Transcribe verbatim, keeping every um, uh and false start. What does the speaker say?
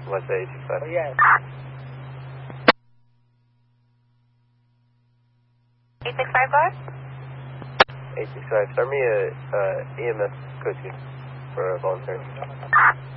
What's eight six five? Oh, yeah. eight six five bar? eight six five, start me a uh, E M S coaching for a voluntary.